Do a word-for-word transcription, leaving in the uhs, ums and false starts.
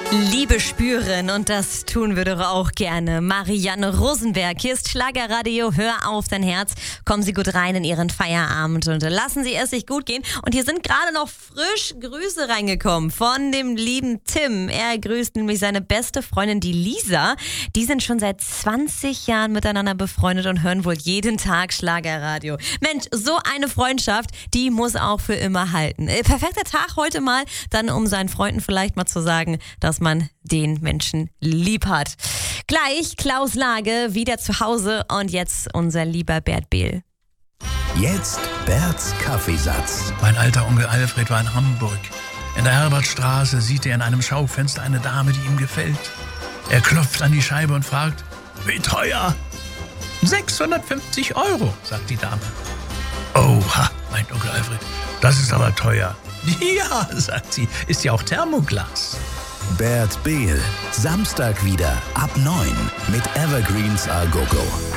Liebe spüren, und das tun wir doch auch gerne. Marianne Rosenberg, hier ist Schlagerradio, hör auf dein Herz. Kommen Sie gut rein in Ihren Feierabend und lassen Sie es sich gut gehen. Und hier sind gerade noch frisch Grüße reingekommen von dem lieben Tim. Er grüßt nämlich seine beste Freundin, die Lisa. Die sind schon seit zwanzig Jahren miteinander befreundet und hören wohl jeden Tag Schlagerradio. Mensch, so eine Freundschaft, die muss auch für immer halten. Äh, perfekter Tag heute mal, dann um seinen Freunden vielleicht mal zu sagen, dass man den Menschen lieb hat. Gleich Klaus Lage wieder zu Hause und jetzt unser lieber Bert Behl. Jetzt Berts Kaffeesatz. Mein alter Onkel Alfred war in Hamburg. In der Herbertstraße sieht er in einem Schaufenster eine Dame, die ihm gefällt. Er klopft an die Scheibe und fragt, wie teuer? sechshundertfünfzig Euro, sagt die Dame. Oha, meint Onkel Alfred, das ist aber teuer. Ja, sagt sie, ist ja auch Thermoglas. Bert Behl, Samstag wieder ab neun mit Evergreens A Go Go.